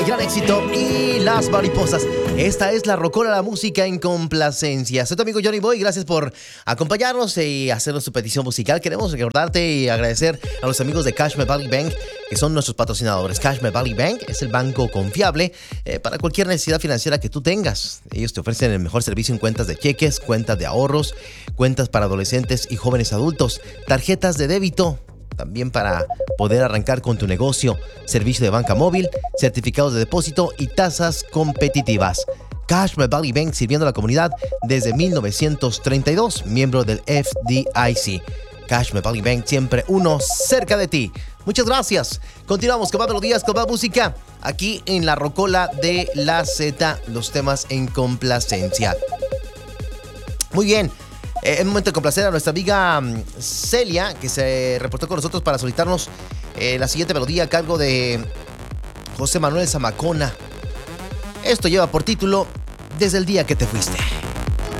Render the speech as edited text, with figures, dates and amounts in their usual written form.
el gran éxito y las mariposas. Esta es la Rocola, la música en complacencia. Soy tu amigo Johnny Boy, gracias por acompañarnos y hacernos tu petición musical. Queremos recordarte y agradecer a los amigos de Cash Me Valley Bank, que son nuestros patrocinadores. Cash Me Valley Bank es el banco confiable para cualquier necesidad financiera que tú tengas. Ellos te ofrecen el mejor servicio en cuentas de cheques, cuentas de ahorros, cuentas para adolescentes y jóvenes adultos, tarjetas de débito, también para poder arrancar con tu negocio, servicio de banca móvil, certificados de depósito y tasas competitivas. Cash Me Valley Bank, sirviendo a la comunidad desde 1932, miembro del FDIC. Cash Me Valley Bank, siempre uno cerca de ti. Muchas gracias. Continuamos con más melodías, con más música, aquí en la Rocola de la Z, los temas en complacencia. Muy bien. Es momento de complacer a nuestra amiga Celia, que se reportó con nosotros para solicitarnos la siguiente melodía a cargo de José Manuel Zamacona. Esto lleva por título Desde el día que te fuiste.